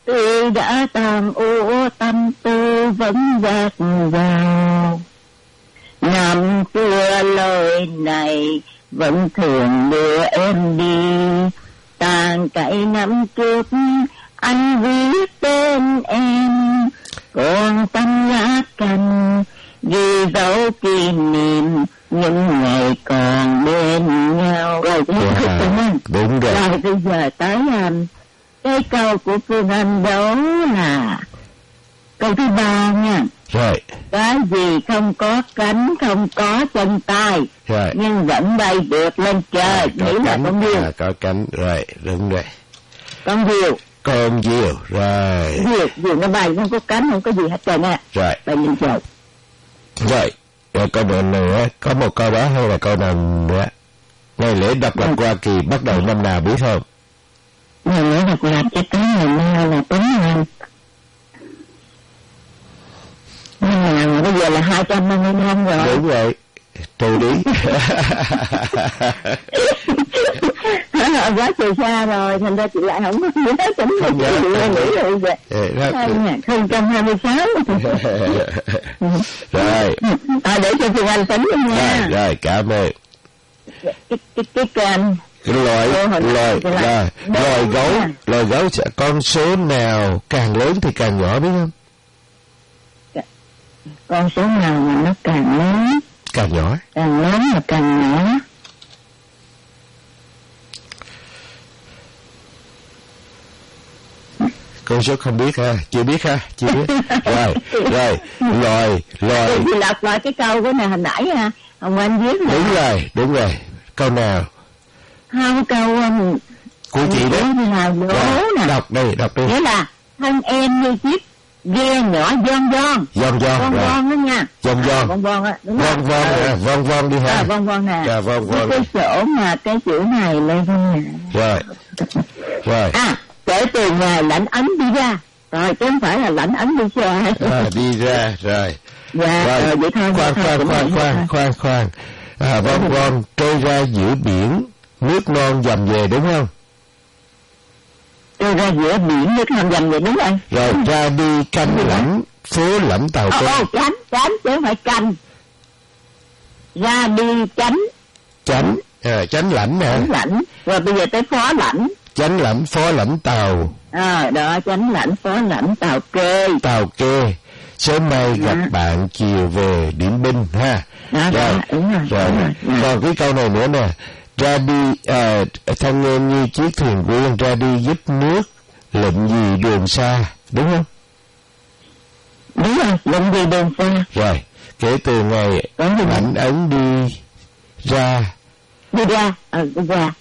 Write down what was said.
Tuy đã tàn ô tâm tư vẫn dạt dào, năm xưa lời này vẫn thường đưa em đi. Tàn cậy năm trước anh viết tên em, còn tâm lá cành ghi dấu kỷ niệm những ngày còn bên nhau. Rồi đúng rồi. Rồi bây giờ tới cái câu của Phương Anh đó là câu thứ 3 nha. Rồi. Cái gì không có cánh, không có chân tay, rồi, nhưng vẫn bay được lên trời, nghĩ là con diều. Có cánh, rồi, đúng rồi. Con diều. Con diều, rồi. Diều nó bay, không có cánh, không có gì hết trơn á. Rồi. Bay lên trời. Rồi câu nữa, có một câu đó hay là câu nào nữa? Ngày lễ độc lập Hoa Kỳ bắt đầu năm nào biết không? Ngày lễ độc lập cho tới ngày mai là Tuấn Anh. Nhưng mà bây giờ là 255 rồi. Đúng rồi, trừ đi. Quá trời xa rồi, thành ra chị lại không có nhớ chấm không nhớ nghĩ rồi bây giờ 2026. Rồi. Để cho Phương Anh tính luôn nha. Rồi, cảm ơn. Cái kênh loài gấu sẽ con số nào càng lớn thì càng nhỏ biết không? Con số nào mà nó càng lớn mà càng nhỏ. Con số không biết ha, chưa biết. Rồi, loài. Thì lặp lại cái câu của này hồi nãy ha, Hồng Anh viết là. Đúng rồi. Câu nào? Không, câu của chị đó. Đọc đi. Nghĩa là thân em như chiếc ghe nhỏ von đó nha. Von á, đúng không? Von đi ha. Von nè. Dạ, von. Cái chỗ mà cái chữ này lên không nè. Rồi. Kể từ ngày lãnh ấn đi ra. Rồi, chứ không phải là lãnh ấn đi ra. Đi ra, rồi. Dạ, rồi vậy thôi. Khoan. Von trôi ra giữa biển, nước non dầm về đúng không? Trôi ra giữa biển, nước non dầm về đúng rồi. Rồi, ra đi canh lãnh, phố lãnh tàu tôm. Chánh, chứ không phải canh. Ra đi chánh lãnh nè. Chánh lãnh, rồi bây giờ tới phó lãnh. Chánh lãnh, phó lãnh tàu. Đó, chánh lãnh, phó lãnh tàu kê. Sớm mai gặp bạn chiều về điểm binh ha. Rồi. Còn cái câu này nữa nè. Ra đi, thân em như chiếc thuyền quyên, ra đi giúp nước, lệnh gì đường xa, đúng không? Đúng rồi, lệnh gì đường xa. Rồi, kể từ ngày lãnh ấn đi ra.